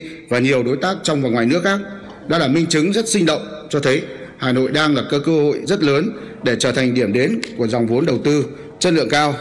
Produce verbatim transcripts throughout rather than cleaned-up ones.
và nhiều đối tác trong và ngoài nước khác đã là minh chứng rất sinh động cho thấy Hà Nội đang là cơ cơ hội rất lớn để trở thành điểm đến của dòng vốn đầu tư chất lượng cao.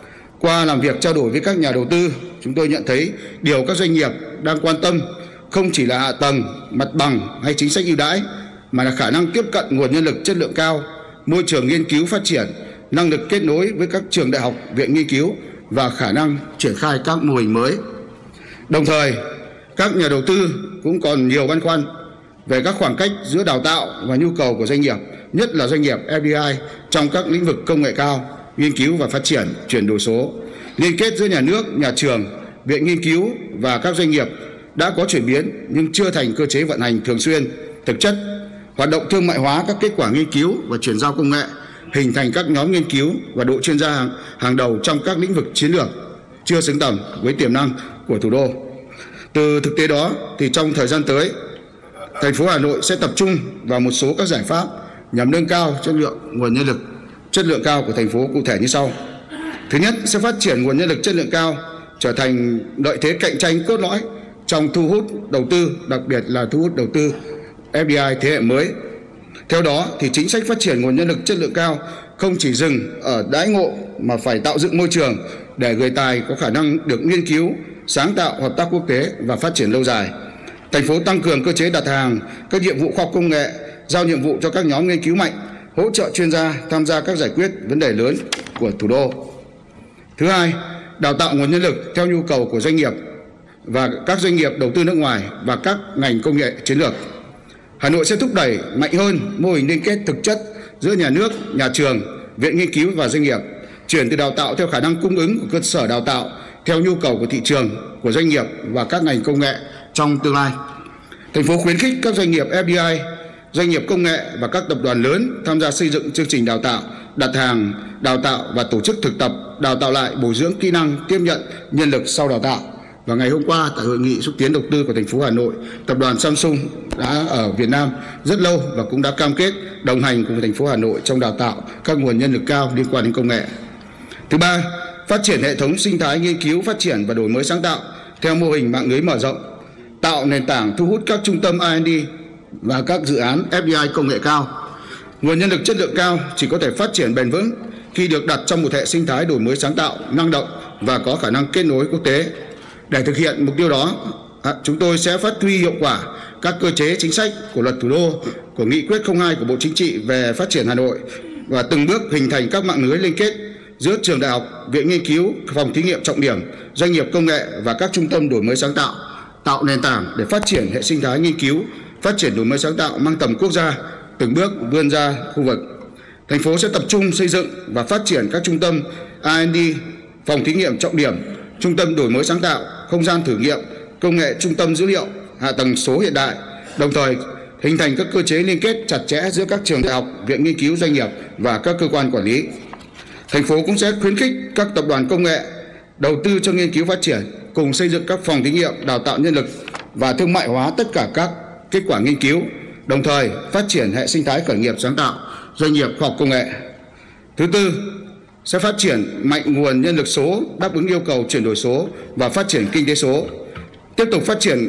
Qua làm việc trao đổi với các nhà đầu tư, chúng tôi nhận thấy điều các doanh nghiệp đang quan tâm không chỉ là hạ tầng, mặt bằng hay chính sách ưu đãi, mà là khả năng tiếp cận nguồn nhân lực chất lượng cao, môi trường nghiên cứu phát triển, năng lực kết nối với các trường đại học, viện nghiên cứu và khả năng triển khai các mô hình mới. Đồng thời, các nhà đầu tư cũng còn nhiều băn khoăn về các khoảng cách giữa đào tạo và nhu cầu của doanh nghiệp, nhất là doanh nghiệp ép đê i trong các lĩnh vực công nghệ cao, nghiên cứu và phát triển, chuyển đổi số. Liên kết giữa nhà nước, nhà trường, viện nghiên cứu và các doanh nghiệp đã có chuyển biến nhưng chưa thành cơ chế vận hành thường xuyên, thực chất. Hoạt động thương mại hóa các kết quả nghiên cứu và chuyển giao công nghệ, hình thành các nhóm nghiên cứu và đội chuyên gia hàng, hàng đầu trong các lĩnh vực chiến lược chưa xứng tầm với tiềm năng của thủ đô. Từ thực tế đó thì trong thời gian tới, thành phố Hà Nội sẽ tập trung vào một số các giải pháp nhằm nâng cao chất lượng nguồn nhân lực chất lượng cao của thành phố, cụ thể như sau. Thứ nhất, sẽ phát triển nguồn nhân lực chất lượng cao trở thành lợi thế cạnh tranh cốt lõi trong thu hút đầu tư, đặc biệt là thu hút đầu tư ép đê i thế hệ mới. Theo đó thì chính sách phát triển nguồn nhân lực chất lượng cao không chỉ dừng ở đãi ngộ mà phải tạo dựng môi trường để người tài có khả năng được nghiên cứu, sáng tạo, hợp tác quốc tế và phát triển lâu dài. Thành phố tăng cường cơ chế đặt hàng các nhiệm vụ khoa học công nghệ, giao nhiệm vụ cho các nhóm nghiên cứu mạnh, hỗ trợ chuyên gia tham gia các giải quyết vấn đề lớn của thủ đô. Thứ hai, đào tạo nguồn nhân lực theo nhu cầu của doanh nghiệp và các doanh nghiệp đầu tư nước ngoài và các ngành công nghệ chiến lược. Hà Nội sẽ thúc đẩy mạnh hơn mô hình liên kết thực chất giữa nhà nước, nhà trường, viện nghiên cứu và doanh nghiệp, chuyển từ đào tạo theo khả năng cung ứng của cơ sở đào tạo theo nhu cầu của thị trường, của doanh nghiệp và các ngành công nghệ trong tương lai. Thành phố khuyến khích các doanh nghiệp ép đê i, doanh nghiệp công nghệ và các tập đoàn lớn tham gia xây dựng chương trình đào tạo, đặt hàng, đào tạo và tổ chức thực tập, đào tạo lại, bồi dưỡng kỹ năng, tiếp nhận nhân lực sau đào tạo. Và ngày hôm qua tại hội nghị xúc tiến đầu tư của thành phố Hà Nội, tập đoàn Samsung đã ở Việt Nam rất lâu và cũng đã cam kết đồng hành cùng thành phố Hà Nội trong đào tạo các nguồn nhân lực cao liên quan đến công nghệ. Thứ ba, phát triển hệ thống sinh thái nghiên cứu, phát triển và đổi mới sáng tạo theo mô hình mạng lưới mở rộng, tạo nền tảng thu hút các trung tâm R and D và các dự án ép đê i công nghệ cao. Nguồn nhân lực chất lượng cao chỉ có thể phát triển bền vững khi được đặt trong một hệ sinh thái đổi mới sáng tạo, năng động và có khả năng kết nối quốc tế. Để thực hiện mục tiêu đó, chúng tôi sẽ phát huy hiệu quả các cơ chế chính sách của Luật Thủ đô, của Nghị quyết không hai của Bộ Chính trị về phát triển Hà Nội và từng bước hình thành các mạng lưới liên kết giữa trường đại học, viện nghiên cứu, phòng thí nghiệm trọng điểm, doanh nghiệp công nghệ và các trung tâm đổi mới sáng tạo, tạo nền tảng để phát triển hệ sinh thái nghiên cứu, phát triển đổi mới sáng tạo mang tầm quốc gia, từng bước vươn ra khu vực. Thành phố sẽ tập trung xây dựng và phát triển các trung tâm R and D, phòng thí nghiệm trọng điểm, trung tâm đổi mới sáng tạo, không gian thử nghiệm, công nghệ trung tâm dữ liệu, hạ tầng số hiện đại, đồng thời hình thành các cơ chế liên kết chặt chẽ giữa các trường đại học, viện nghiên cứu, doanh nghiệp và các cơ quan quản lý. Thành phố cũng sẽ khuyến khích các tập đoàn công nghệ đầu tư cho nghiên cứu phát triển, cùng xây dựng các phòng thí nghiệm, đào tạo nhân lực và thương mại hóa tất cả các kết quả nghiên cứu, đồng thời phát triển hệ sinh thái khởi nghiệp sáng tạo, doanh nghiệp khoa học công nghệ. Thứ tư, sẽ phát triển mạnh nguồn nhân lực số đáp ứng yêu cầu chuyển đổi số và phát triển kinh tế số. Tiếp tục phát triển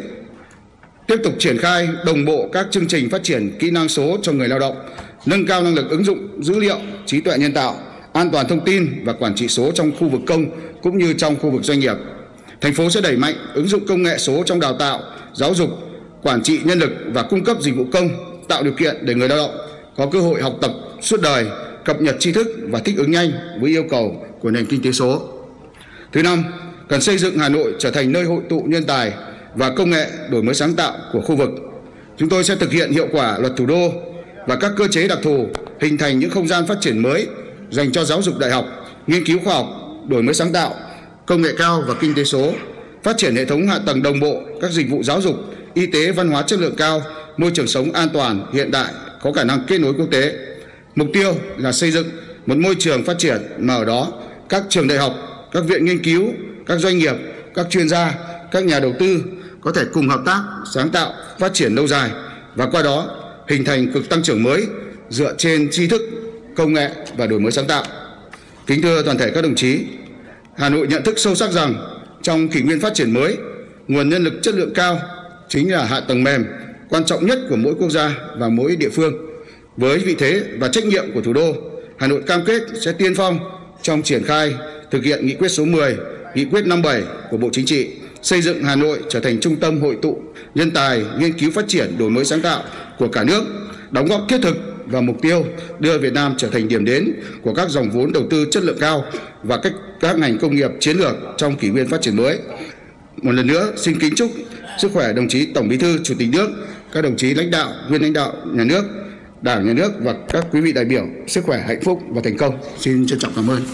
tiếp tục triển khai đồng bộ các chương trình phát triển kỹ năng số cho người lao động, nâng cao năng lực ứng dụng dữ liệu, trí tuệ nhân tạo, an toàn thông tin và quản trị số trong khu vực công cũng như trong khu vực doanh nghiệp. Thành phố sẽ đẩy mạnh ứng dụng công nghệ số trong đào tạo, giáo dục, quản trị nhân lực và cung cấp dịch vụ công, tạo điều kiện để người lao động có cơ hội học tập suốt đời, cập nhật tri thức và thích ứng nhanh với yêu cầu của nền kinh tế số. Thứ năm, cần xây dựng Hà Nội trở thành nơi hội tụ nhân tài và công nghệ đổi mới sáng tạo của khu vực. Chúng tôi sẽ thực hiện hiệu quả Luật Thủ đô và các cơ chế đặc thù, hình thành những không gian phát triển mới dành cho giáo dục đại học, nghiên cứu khoa học, đổi mới sáng tạo, công nghệ cao và kinh tế số, phát triển hệ thống hạ tầng đồng bộ, các dịch vụ giáo dục, y tế, văn hóa chất lượng cao, môi trường sống an toàn, hiện đại, có khả năng kết nối quốc tế. Mục tiêu là xây dựng một môi trường phát triển mà ở đó các trường đại học, các viện nghiên cứu, các doanh nghiệp, các chuyên gia, các nhà đầu tư có thể cùng hợp tác, sáng tạo, phát triển lâu dài và qua đó hình thành cực tăng trưởng mới dựa trên tri thức, công nghệ và đổi mới sáng tạo. Kính thưa toàn thể các đồng chí, Hà Nội nhận thức sâu sắc rằng trong kỷ nguyên phát triển mới, nguồn nhân lực chất lượng cao chính là hạ tầng mềm quan trọng nhất của mỗi quốc gia và mỗi địa phương. Với vị thế và trách nhiệm của thủ đô, Hà Nội cam kết sẽ tiên phong trong triển khai thực hiện nghị quyết số mười, nghị quyết năm mươi bảy của Bộ Chính trị, xây dựng Hà Nội trở thành trung tâm hội tụ nhân tài, nghiên cứu phát triển, đổi mới sáng tạo của cả nước, đóng góp thiết thực vào mục tiêu đưa Việt Nam trở thành điểm đến của các dòng vốn đầu tư chất lượng cao và các, các ngành công nghiệp chiến lược trong kỷ nguyên phát triển mới. Một lần nữa, xin kính chúc sức khỏe đồng chí Tổng Bí thư, Chủ tịch nước, các đồng chí lãnh đạo, nguyên lãnh đạo nhà nước, Đảng, Nhà nước và các quý vị đại biểu sức khỏe, hạnh phúc và thành công. Xin trân trọng cảm ơn.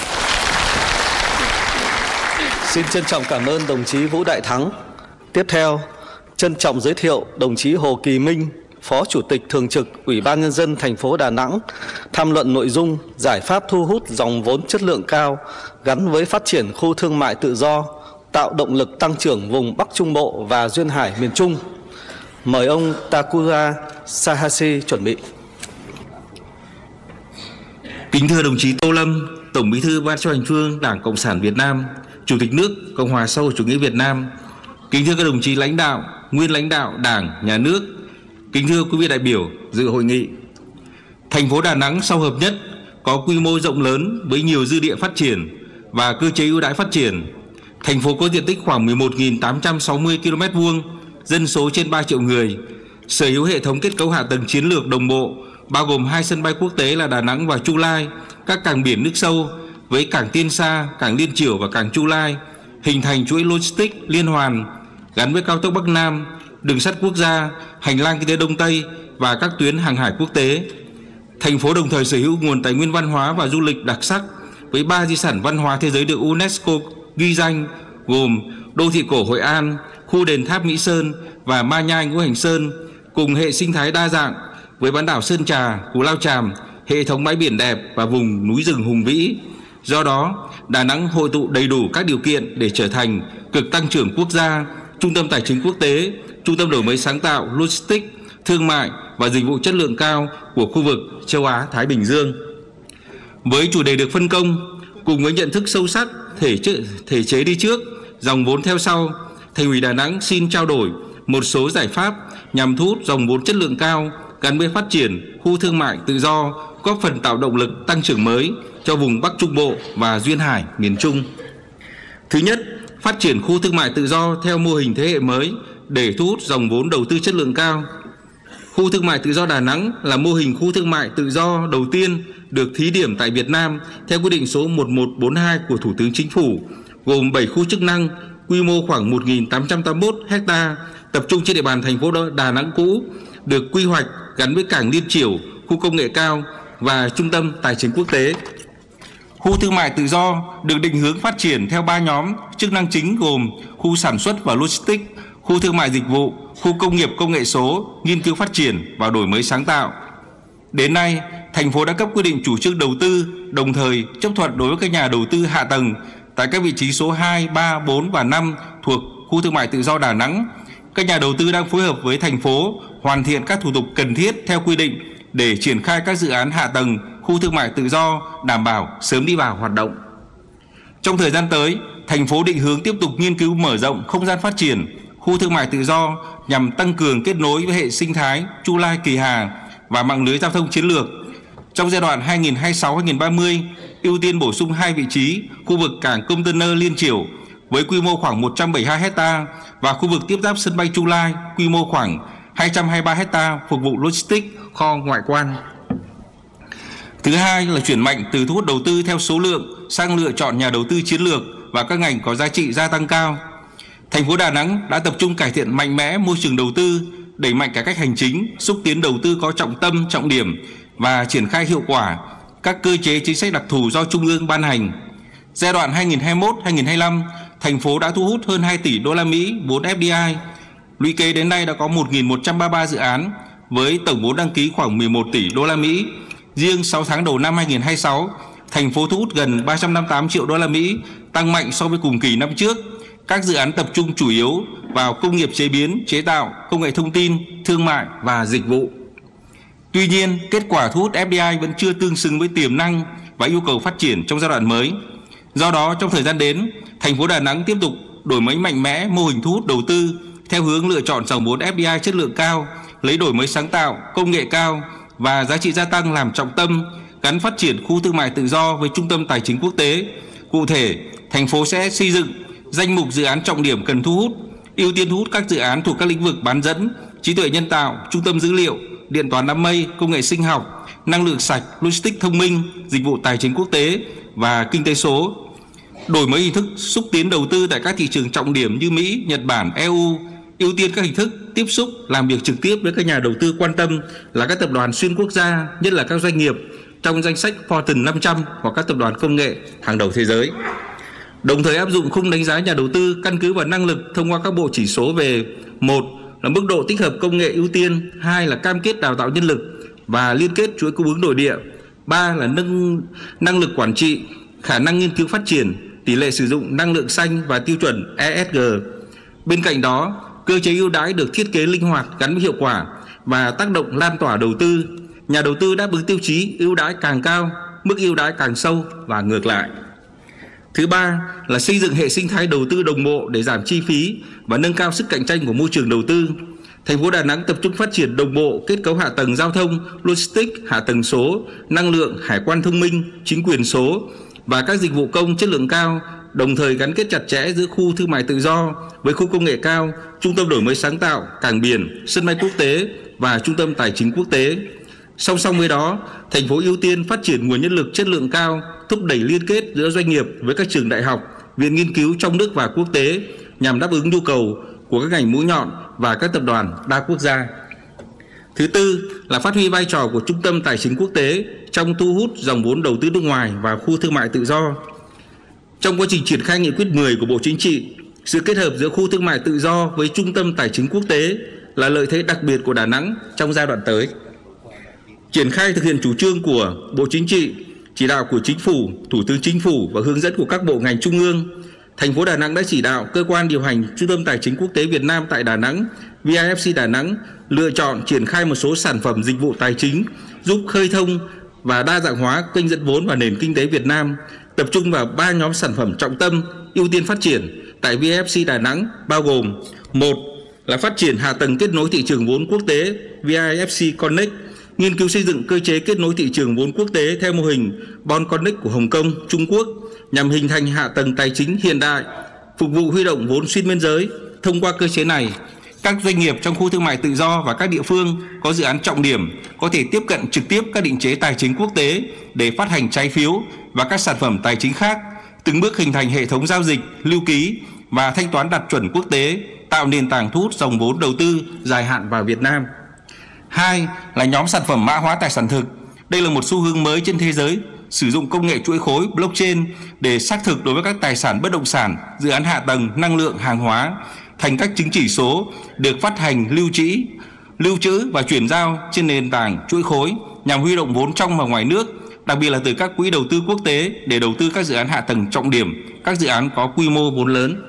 Xin trân trọng cảm ơn đồng chí Vũ Đại Thắng. Tiếp theo, trân trọng giới thiệu đồng chí Hồ Kỳ Minh, Phó Chủ tịch Thường trực Ủy ban Nhân dân thành phố Đà Nẵng, tham luận nội dung giải pháp thu hút dòng vốn chất lượng cao gắn với phát triển khu thương mại tự do, tạo động lực tăng trưởng vùng Bắc Trung Bộ và Duyên Hải miền Trung. Mời ông Takura Sahashi chuẩn bị. Kính thưa đồng chí Tô Lâm, Tổng Bí thư Ban chấp hành Trung ương Đảng Cộng sản Việt Nam, Chủ tịch nước Cộng hòa xã hội chủ nghĩa Việt Nam. Kính thưa các đồng chí lãnh đạo, nguyên lãnh đạo Đảng, Nhà nước. Kính thưa quý vị đại biểu dự hội nghị. Thành phố Đà Nẵng sau hợp nhất có quy mô rộng lớn với nhiều dư địa phát triển và cơ chế ưu đãi phát triển. Thành phố có diện tích khoảng mười một nghìn tám trăm sáu mươi ki lô mét vuông, dân số trên ba triệu người, sở hữu hệ thống kết cấu hạ tầng chiến lược đồng bộ, bao gồm hai sân bay quốc tế là Đà Nẵng và Chu Lai, các cảng biển nước sâu với cảng Tiên Sa, cảng Liên Chiểu và cảng Chu Lai, hình thành chuỗi logistics liên hoàn gắn với cao tốc Bắc Nam, đường sắt quốc gia, hành lang kinh tế Đông Tây và các tuyến hàng hải quốc tế. Thành phố đồng thời sở hữu nguồn tài nguyên văn hóa và du lịch đặc sắc với ba di sản văn hóa thế giới được UNESCO ghi danh gồm đô thị cổ Hội An, khu đền tháp Mỹ Sơn và Ma Nhai Ngũ Hành Sơn, cùng hệ sinh thái đa dạng với bán đảo Sơn Trà, Cù Lao Chàm, hệ thống bãi biển đẹp và vùng núi rừng hùng vĩ. Do đó, Đà Nẵng hội tụ đầy đủ các điều kiện để trở thành cực tăng trưởng quốc gia, trung tâm tài chính quốc tế, trung tâm đổi mới sáng tạo, logistics, thương mại và dịch vụ chất lượng cao của khu vực châu Á Thái Bình Dương. Với chủ đề được phân công, cùng với nhận thức sâu sắc thể chế, thể chế đi trước, dòng vốn theo sau, Thành ủy Đà Nẵng xin trao đổi một số giải pháp nhằm thu hút dòng vốn chất lượng cao gắn với phát triển khu thương mại tự do, góp phần tạo động lực tăng trưởng mới cho vùng Bắc Trung Bộ và Duyên Hải miền Trung. Thứ nhất, phát triển khu thương mại tự do theo mô hình thế hệ mới để thu hút dòng vốn đầu tư chất lượng cao. Khu thương mại tự do Đà Nẵng là mô hình khu thương mại tự do đầu tiên được thí điểm tại Việt Nam theo quyết định số một một bốn hai của Thủ tướng Chính phủ, gồm bảy khu chức năng, quy mô khoảng một nghìn tám trăm tám mươi mốt ha, tập trung trên địa bàn thành phố Đà Nẵng cũ, được quy hoạch gắn với cảng Liên Chiểu, khu công nghệ cao và trung tâm tài chính quốc tế. Khu thương mại tự do được định hướng phát triển theo ba nhóm chức năng chính gồm khu sản xuất và logistics, khu thương mại dịch vụ, khu công nghiệp công nghệ số, nghiên cứu phát triển và đổi mới sáng tạo. Đến nay, thành phố đã cấp quyết định chủ trương đầu tư, đồng thời chấp thuận đối với các nhà đầu tư hạ tầng tại các vị trí số hai, ba, bốn và năm thuộc khu thương mại tự do Đà Nẵng. Các nhà đầu tư đang phối hợp với thành phố hoàn thiện các thủ tục cần thiết theo quy định để triển khai các dự án hạ tầng khu thương mại tự do đảm bảo sớm đi vào hoạt động. Trong thời gian tới, thành phố định hướng tiếp tục nghiên cứu mở rộng không gian phát triển khu thương mại tự do nhằm tăng cường kết nối với hệ sinh thái Chu Lai Kỳ Hà và mạng lưới giao thông chiến lược. Trong giai đoạn hai nghìn không trăm hai mươi sáu đến hai nghìn không trăm ba mươi, ưu tiên bổ sung hai vị trí khu vực cảng container Liên Chiểu với quy mô khoảng một trăm bảy mươi hai ha và khu vực tiếp giáp sân bay Chu Lai quy mô khoảng hai trăm hai mươi ba ha phục vụ logistics, kho ngoại quan. Thứ hai là chuyển mạnh từ thu hút đầu tư theo số lượng sang lựa chọn nhà đầu tư chiến lược và các ngành có giá trị gia tăng cao. Thành phố Đà Nẵng đã tập trung cải thiện mạnh mẽ môi trường đầu tư, đẩy mạnh cải cách hành chính, xúc tiến đầu tư có trọng tâm, trọng điểm và triển khai hiệu quả các cơ chế chính sách đặc thù do Trung ương ban hành. Giai đoạn hai nghìn không trăm hai mươi mốt đến hai nghìn không trăm hai mươi lăm, thành phố đã thu hút hơn hai tỷ đô la Mỹ vốn ép đê i. Lũy kế đến nay đã có một nghìn một trăm ba mươi ba dự án với tổng vốn đăng ký khoảng mười một tỷ đô la Mỹ. Riêng sáu tháng đầu năm hai nghìn không trăm hai mươi sáu, thành phố thu hút gần ba trăm năm mươi tám triệu đô la Mỹ, tăng mạnh so với cùng kỳ năm trước. Các dự án tập trung chủ yếu vào công nghiệp chế biến, chế tạo, công nghệ thông tin, thương mại và dịch vụ. Tuy nhiên, kết quả thu hút ép đê i vẫn chưa tương xứng với tiềm năng và yêu cầu phát triển trong giai đoạn mới. Do đó, trong thời gian đến, thành phố Đà Nẵng tiếp tục đổi mới mạnh mẽ mô hình thu hút đầu tư theo hướng lựa chọn dòng vốn ép đê i chất lượng cao, lấy đổi mới sáng tạo, công nghệ cao và giá trị gia tăng làm trọng tâm, gắn phát triển khu thương mại tự do với trung tâm tài chính quốc tế. Cụ thể, thành phố sẽ xây dựng danh mục dự án trọng điểm cần thu hút, ưu tiên thu hút các dự án thuộc các lĩnh vực bán dẫn, trí tuệ nhân tạo, trung tâm dữ liệu, điện toán đám mây, công nghệ sinh học, năng lượng sạch, logistics thông minh, dịch vụ tài chính quốc tế và kinh tế số. Đổi mới hình thức xúc tiến đầu tư tại các thị trường trọng điểm như Mỹ, Nhật Bản, e u, ưu tiên các hình thức tiếp xúc, làm việc trực tiếp với các nhà đầu tư quan tâm là các tập đoàn xuyên quốc gia, nhất là các doanh nghiệp trong danh sách Fortune năm trăm hoặc các tập đoàn công nghệ hàng đầu thế giới. Đồng thời áp dụng khung đánh giá nhà đầu tư căn cứ vào năng lực thông qua các bộ chỉ số về: một là mức độ tích hợp công nghệ ưu tiên, hai là cam kết đào tạo nhân lực và liên kết chuỗi cung ứng nội địa, ba là nâng năng lực quản trị, khả năng nghiên cứu phát triển, tỷ lệ sử dụng năng lượng xanh và tiêu chuẩn e ét giê. Bên cạnh đó, cơ chế ưu đãi được thiết kế linh hoạt, gắn với hiệu quả và tác động lan tỏa đầu tư. Nhà đầu tư đáp ứng tiêu chí ưu đãi càng cao, mức ưu đãi càng sâu và ngược lại. Thứ ba là xây dựng hệ sinh thái đầu tư đồng bộ để giảm chi phí và nâng cao sức cạnh tranh của môi trường đầu tư. Thành phố Đà Nẵng tập trung phát triển đồng bộ kết cấu hạ tầng giao thông, logistics, hạ tầng số, năng lượng, hải quan thông minh, chính quyền số và các dịch vụ công chất lượng cao, đồng thời gắn kết chặt chẽ giữa khu thương mại tự do với khu công nghệ cao, trung tâm đổi mới sáng tạo, cảng biển, sân bay quốc tế và trung tâm tài chính quốc tế. Song song với đó, thành phố ưu tiên phát triển nguồn nhân lực chất lượng cao, thúc đẩy liên kết giữa doanh nghiệp với các trường đại học, viện nghiên cứu trong nước và quốc tế nhằm đáp ứng nhu cầu của các ngành mũi nhọn và các tập đoàn đa quốc gia. Thứ tư là phát huy vai trò của trung tâm tài chính quốc tế trong thu hút dòng vốn đầu tư nước ngoài vào khu thương mại tự do. Trong quá trình triển khai nghị quyết mười của Bộ Chính trị, sự kết hợp giữa khu thương mại tự do với trung tâm tài chính quốc tế là lợi thế đặc biệt của Đà Nẵng trong giai đoạn tới. Triển khai thực hiện chủ trương của Bộ Chính trị, chỉ đạo của Chính phủ, Thủ tướng Chính phủ và hướng dẫn của các bộ ngành trung ương, thành phố Đà Nẵng đã chỉ đạo cơ quan điều hành Trung tâm Tài chính Quốc tế Việt Nam tại Đà Nẵng, vê i ép xê Đà Nẵng lựa chọn triển khai một số sản phẩm dịch vụ tài chính giúp khơi thông và đa dạng hóa kênh dẫn vốn vào nền kinh tế Việt Nam, tập trung vào ba nhóm sản phẩm trọng tâm ưu tiên phát triển tại vê i ép xê Đà Nẵng bao gồm: một là phát triển hạ tầng kết nối thị trường vốn quốc tế vê i ép xê Connect, nghiên cứu xây dựng cơ chế kết nối thị trường vốn quốc tế theo mô hình Bond Connect của Hồng Kông, Trung Quốc nhằm hình thành hạ tầng tài chính hiện đại, phục vụ huy động vốn xuyên biên giới. Thông qua cơ chế này, các doanh nghiệp trong khu thương mại tự do và các địa phương có dự án trọng điểm có thể tiếp cận trực tiếp các định chế tài chính quốc tế để phát hành trái phiếu và các sản phẩm tài chính khác, từng bước hình thành hệ thống giao dịch, lưu ký và thanh toán đạt chuẩn quốc tế, tạo nền tảng thu hút dòng vốn đầu tư dài hạn vào Việt Nam. Hai là nhóm sản phẩm mã hóa tài sản thực. Đây là một xu hướng mới trên thế giới, sử dụng công nghệ chuỗi khối blockchain để xác thực đối với các tài sản bất động sản, dự án hạ tầng, năng lượng, hàng hóa thành các chứng chỉ số được phát hành, lưu trữ, lưu trữ và chuyển giao trên nền tảng chuỗi khối nhằm huy động vốn trong và ngoài nước, đặc biệt là từ các quỹ đầu tư quốc tế để đầu tư các dự án hạ tầng trọng điểm, các dự án có quy mô vốn lớn.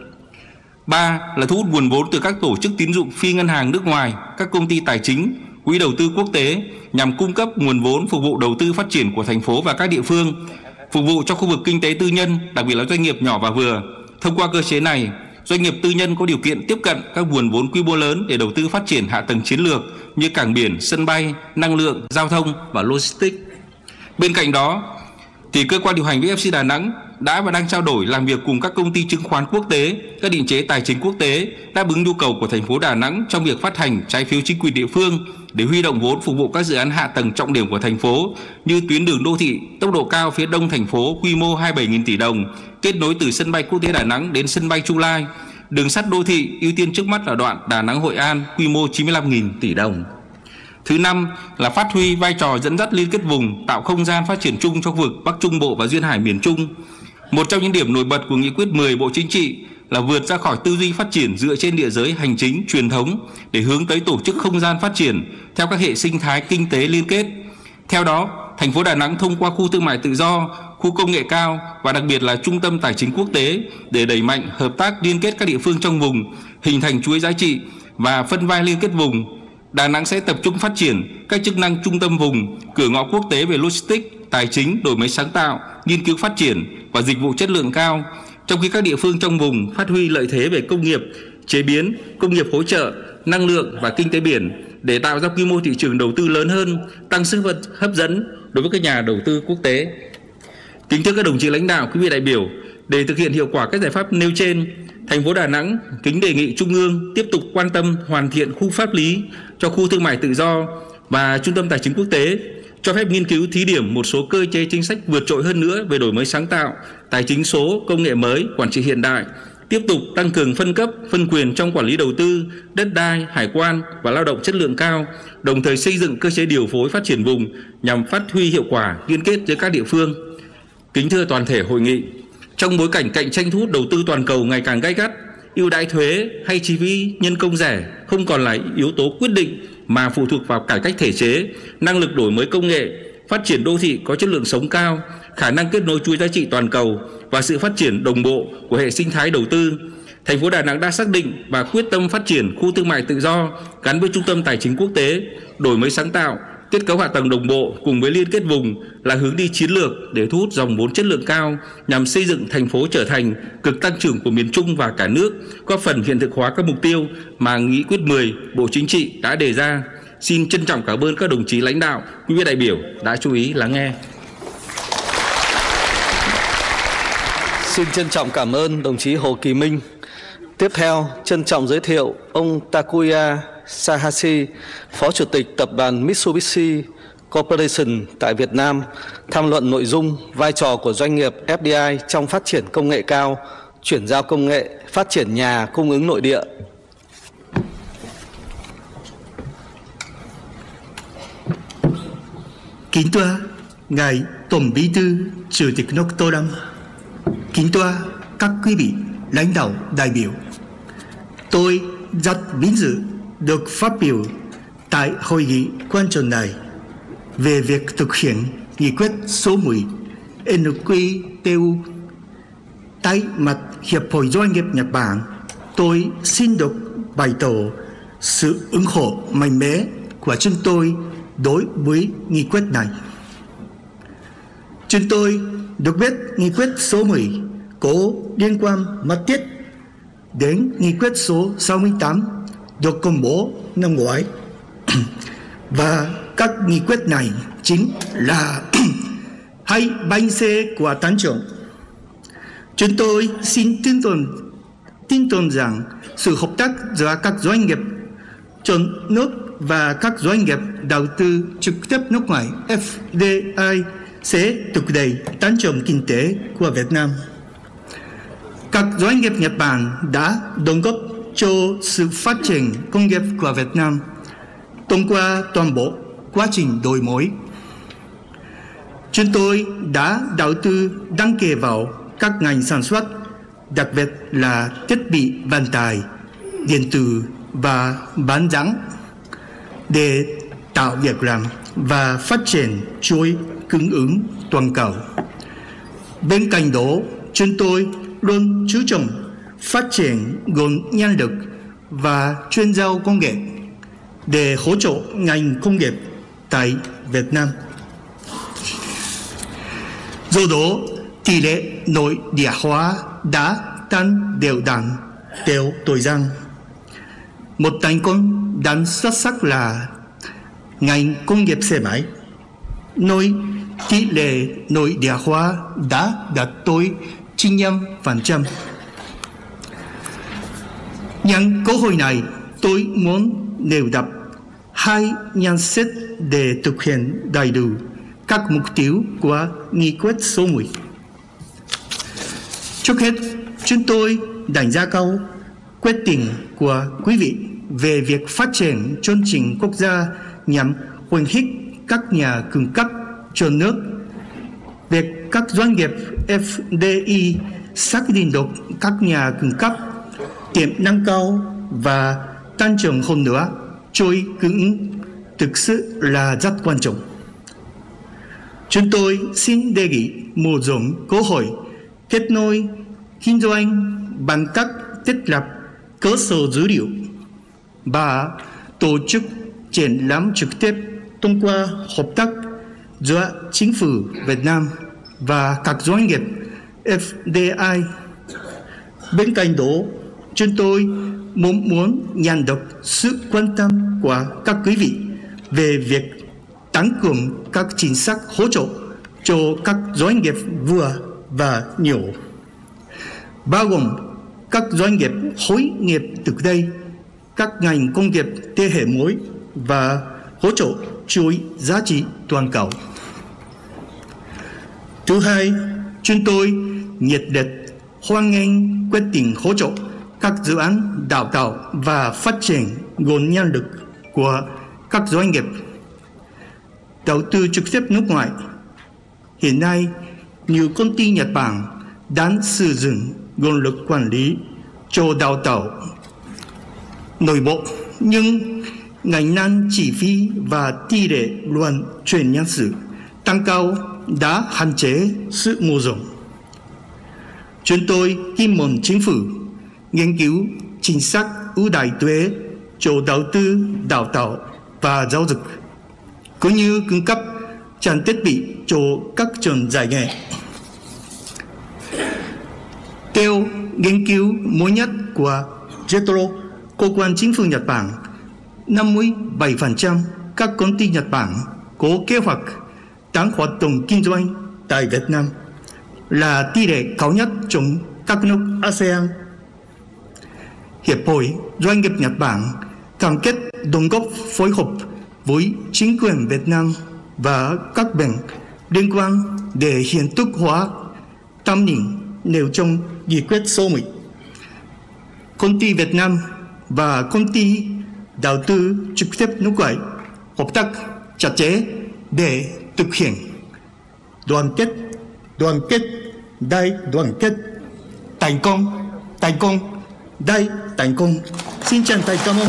Ba là thu hút nguồn vốn từ các tổ chức tín dụng phi ngân hàng nước ngoài, các công ty tài chính, quỹ đầu tư quốc tế nhằm cung cấp nguồn vốn phục vụ đầu tư phát triển của thành phố và các địa phương, phục vụ cho khu vực kinh tế tư nhân, đặc biệt là doanh nghiệp nhỏ và vừa. Thông qua cơ chế này, doanh nghiệp tư nhân có điều kiện tiếp cận các nguồn vốn quy mô lớn để đầu tư phát triển hạ tầng chiến lược như cảng biển, sân bay, năng lượng, giao thông và logistics. Bên cạnh đó, thì cơ quan điều hành vê ép xê Đà Nẵng đã và đang trao đổi làm việc cùng các công ty chứng khoán quốc tế, các định chế tài chính quốc tế đáp ứng nhu cầu của thành phố Đà Nẵng trong việc phát hành trái phiếu chính quyền địa phương để huy động vốn phục vụ các dự án hạ tầng trọng điểm của thành phố như tuyến đường đô thị tốc độ cao phía đông thành phố quy mô hai mươi bảy nghìn tỷ đồng, kết nối từ sân bay quốc tế Đà Nẵng đến sân bay Chu Lai, đường sắt đô thị ưu tiên trước mắt là đoạn Đà Nẵng Hội An quy mô chín mươi lăm nghìn tỷ đồng. Thứ năm là phát huy vai trò dẫn dắt liên kết vùng, tạo không gian phát triển chung cho khu vực Bắc Trung Bộ và duyên hải miền Trung. Một trong những điểm nổi bật của nghị quyết mười Bộ Chính trị là vượt ra khỏi tư duy phát triển dựa trên địa giới hành chính truyền thống để hướng tới tổ chức không gian phát triển theo các hệ sinh thái kinh tế liên kết. Theo đó, thành phố Đà Nẵng thông qua khu thương mại tự do, khu công nghệ cao và đặc biệt là trung tâm tài chính quốc tế để đẩy mạnh hợp tác liên kết các địa phương trong vùng, hình thành chuỗi giá trị và phân vai liên kết vùng. Đà Nẵng sẽ tập trung phát triển các chức năng trung tâm vùng, cửa ngõ quốc tế về logistics, tài chính, đổi mới sáng tạo, nghiên cứu phát triển và dịch vụ chất lượng cao, trong khi các địa phương trong vùng phát huy lợi thế về công nghiệp, chế biến, công nghiệp hỗ trợ, năng lượng và kinh tế biển để tạo ra quy mô thị trường đầu tư lớn hơn, tăng sức hấp dẫn đối với các nhà đầu tư quốc tế. Kính thưa các đồng chí lãnh đạo, quý vị đại biểu, để thực hiện hiệu quả các giải pháp nêu trên, thành phố Đà Nẵng kính đề nghị Trung ương tiếp tục quan tâm hoàn thiện khung pháp lý cho khu thương mại tự do và trung tâm tài chính quốc tế, cho phép nghiên cứu thí điểm một số cơ chế chính sách vượt trội hơn nữa về đổi mới sáng tạo, tài chính số, công nghệ mới, quản trị hiện đại, tiếp tục tăng cường phân cấp, phân quyền trong quản lý đầu tư, đất đai, hải quan và lao động chất lượng cao, đồng thời xây dựng cơ chế điều phối phát triển vùng nhằm phát huy hiệu quả liên kết giữa các địa phương. Kính thưa toàn thể hội nghị, trong bối cảnh cạnh tranh thu hút đầu tư toàn cầu ngày càng gay gắt, ưu đãi thuế hay chi phí nhân công rẻ không còn là yếu tố quyết định mà phụ thuộc vào cải cách thể chế, năng lực đổi mới công nghệ, phát triển đô thị có chất lượng sống cao, khả năng kết nối chuỗi giá trị toàn cầu và sự phát triển đồng bộ của hệ sinh thái đầu tư. Thành phố Đà Nẵng đã xác định và quyết tâm phát triển khu thương mại tự do gắn với trung tâm tài chính quốc tế, đổi mới sáng tạo, kết cấu hạ tầng đồng bộ cùng với liên kết vùng là hướng đi chiến lược để thu hút dòng vốn chất lượng cao nhằm xây dựng thành phố trở thành cực tăng trưởng của miền Trung và cả nước, góp phần hiện thực hóa các mục tiêu mà Nghị quyết mười Bộ Chính trị đã đề ra. Xin trân trọng cảm ơn các đồng chí lãnh đạo, quý vị đại biểu đã chú ý lắng nghe. Xin trân trọng cảm ơn đồng chí Hồ Kỳ Minh. Tiếp theo, trân trọng giới thiệu ông Takuya Sahashi, Phó Chủ tịch Tập đoàn Mitsubishi Corporation tại Việt Nam, tham luận nội dung vai trò của doanh nghiệp ép đê i trong phát triển công nghệ cao, chuyển giao công nghệ, phát triển nhà cung ứng nội địa. Kính thưa Ngài Tổng Bí thư Chủ tịch nước Tô Lâm, kính thưa các quý vị lãnh đạo đại biểu, tôi rất vinh dự được phát biểu tại hội nghị quan trọng này về việc thực hiện nghị quyết số mười en quy tê u. Thay mặt Hiệp hội Doanh nghiệp Nhật Bản, tôi xin được bày tỏ sự ủng hộ mạnh mẽ của chúng tôi đối với nghị quyết này. Chúng tôi được biết nghị quyết số mười có liên quan mật thiết đến nghị quyết số sáu mươi tám được công bố năm ngoái. Và các nghị quyết này chính là hai bánh xe của tăng trưởng. Chúng tôi xin tin tưởng, tin tưởng rằng sự hợp tác giữa các doanh nghiệp trong nước và các doanh nghiệp đầu tư trực tiếp nước ngoài ép đê i sẽ thúc đẩy tăng trưởng kinh tế của Việt Nam. Các doanh nghiệp Nhật Bản đã đóng góp cho sự phát triển công nghiệp của Việt Nam thông qua toàn bộ quá trình đổi mới. Chúng tôi đã đầu tư đăng ký vào các ngành sản xuất, đặc biệt là thiết bị vận tải, điện tử và bán dẫn để tạo việc làm và phát triển chuỗi cung ứng toàn cầu. Bên cạnh đó, chúng tôi luôn chú trọng phát triển nguồn nhân lực và chuyên gia công nghệ để hỗ trợ ngành công nghiệp tại Việt Nam. Do đó, tỷ lệ nội địa hóa đã tăng đều đặn theo thời gian. Một thành công đáng xuất sắc là ngành công nghiệp xe máy, nơi tỷ lệ nội địa hóa đã đạt tới chín mươi lăm phần trăm. Nhân cơ hội này, tôi muốn nêu bật hai nhận xét để thực hiện đầy đủ các mục tiêu của nghị quyết số mười. Trước hết, chúng tôi đánh giá cao quyết định của quý vị về việc phát triển chương trình quốc gia nhằm khuyến khích các nhà cung cấp trong nước. Việc các doanh nghiệp ép đê i xác định được các nhà cung cấp tiềm năng cao và tăng trưởng hơn nữa chuỗi cung ứng thực sự là rất quan trọng. Chúng tôi xin đề nghị mở rộng cơ hội kết nối kinh doanh bằng cách thiết lập cơ sở dữ liệu và tổ chức triển lãm trực tiếp thông qua hợp tác giữa chính phủ Việt Nam và các doanh nghiệp ép đê i. Bên cạnh đó, chúng tôi mong muốn nhận được sự quan tâm của các quý vị về việc tăng cường các chính sách hỗ trợ cho các doanh nghiệp vừa và nhỏ, bao gồm các doanh nghiệp khởi nghiệp từ đây, các ngành công nghiệp thế hệ mới và hỗ trợ chuỗi giá trị toàn cầu. Thứ hai, chúng tôi nhiệt liệt hoan nghênh quyết định hỗ trợ các dự án đào tạo và phát triển nguồn nhân lực của các doanh nghiệp đầu tư trực tiếp nước ngoài. Hiện nay, nhiều công ty Nhật Bản đang sử dụng nguồn lực quản lý cho đào tạo nội bộ, nhưng ngành năng chi phí và tỷ lệ luân chuyển nhân sự tăng cao đã hạn chế sự mở rộng. Chúng tôi hy vọng chính phủ nghiên cứu chính sách ưu đãi thuế cho đầu tư đào tạo và giáo dục, cũng như cung cấp trang thiết bị cho các trường dạy nghề. Theo nghiên cứu mới nhất của JETRO, cơ quan chính phủ Nhật Bản, năm mươi bảy phần trăm các công ty Nhật Bản có kế hoạch tăng hoạt động kinh doanh tại Việt Nam, là tỷ lệ cao nhất trong các nước a sê an. Hiệp hội Doanh nghiệp Nhật Bản cam kết đóng góp phối hợp với chính quyền Việt Nam và các bên liên quan để hiện thực hóa tầm nhìn nêu trong nghị quyết số mười. Công ty Việt Nam và công ty đầu tư trực tiếp nước ngoài hợp tác chặt chẽ để thực hiện. Đoàn kết, đoàn kết, đại đoàn kết, thành công, thành công, đại thành công. Xin chân thành cảm ơn.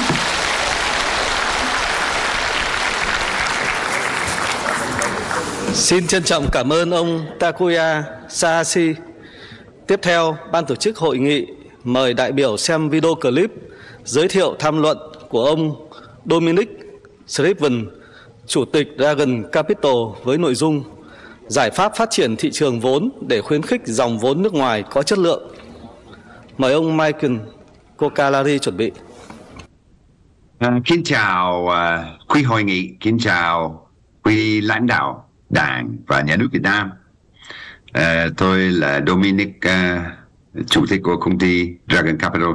Xin trân trọng cảm ơn ông Takuya Sahashi. Tiếp theo, ban tổ chức hội nghị mời đại biểu xem video clip giới thiệu tham luận của ông Dominic Scriven, Chủ tịch Dragon Capital với nội dung giải pháp phát triển thị trường vốn để khuyến khích dòng vốn nước ngoài có chất lượng. Mời ông Michael Kokalari chuẩn bị. À, kính chào uh, quý hội nghị, kính chào quý lãnh đạo Đảng và Nhà nước Việt Nam. À, tôi là Dominic, uh, Chủ tịch của công ty Dragon Capital.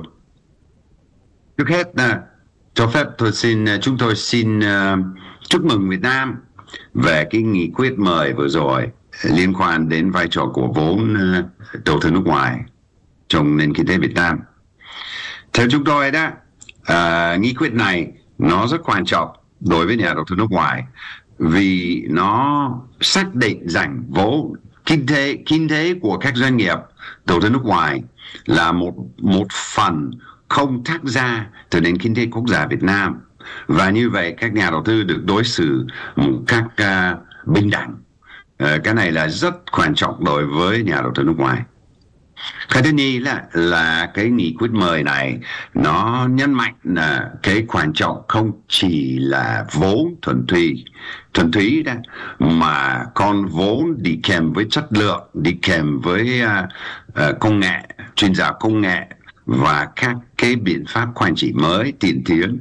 Trước hết, uh, cho phép tôi xin uh, chúng tôi xin uh, chúc mừng Việt Nam về cái nghị quyết mời vừa rồi liên quan đến vai trò của vốn uh, đầu tư nước ngoài trong nền kinh tế Việt Nam. Theo chúng tôi đó, uh, nghị quyết này nó rất quan trọng đối với nhà đầu tư nước ngoài, vì nó xác định rằng vốn kinh tế kinh tế của các doanh nghiệp đầu tư nước ngoài là một một phần không tách ra từ nền kinh tế quốc gia Việt Nam, và như vậy các nhà đầu tư được đối xử một cách uh, bình đẳng. Uh, cái này là rất quan trọng đối với nhà đầu tư nước ngoài. Cái thứ nhì là là cái nghị quyết mời này nó nhấn mạnh là cái quan trọng không chỉ là vốn thuần túy thuần túy đó, mà còn vốn đi kèm với chất lượng, đi kèm với uh, uh, công nghệ, chuyên gia công nghệ và các cái biện pháp quản trị mới tiên tiến.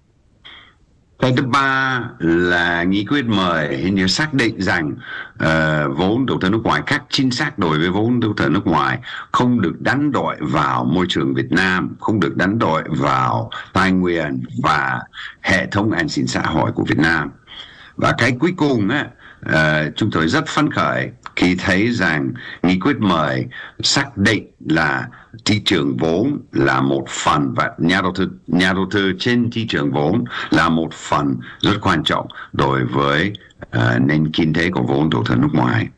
Cái thứ ba là nghị quyết mời hình như xác định rằng uh, vốn đầu tư nước ngoài, các chính sách đối với vốn đầu tư nước ngoài không được đánh đổi vào môi trường Việt Nam, không được đánh đổi vào tài nguyên và hệ thống an sinh xã hội của Việt Nam. Và cái cuối cùng á, uh, chúng tôi rất phấn khởi khi thấy rằng nghị quyết mời xác định là thị trường vốn là một phần, và nhà đầu tư nhà đầu tư trên thị trường vốn là một phần rất quan trọng đối với uh, nền kinh tế của vốn đầu tư nước ngoài.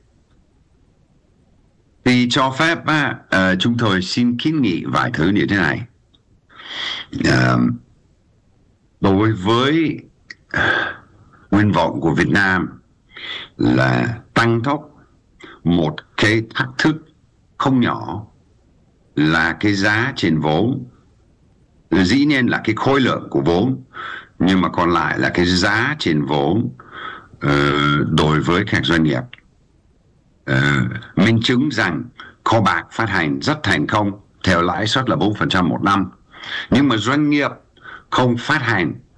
Thì cho phép uh, chúng tôi xin kiến nghị vài thứ như thế này. Uh, đối với uh, nguyện vọng của Việt Nam là tăng tốc, một cái thách thức không nhỏ là cái giá trên vốn. Dĩ nhiên là cái khối lượng của vốn, nhưng mà còn lại là cái giá trên vốn uh, đối với các doanh nghiệp. Uh, minh chứng rằng kho bạc phát hành rất thành công theo lãi suất là bốn phần trăm một năm, Nhưng mà doanh nghiệp không phát hành